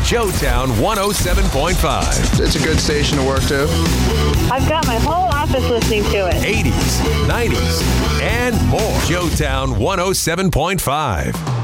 Showtown 107.5. It's a good station to work to. I've got my whole office listening to it. 80s, 90s, and more. Showtown 107.5.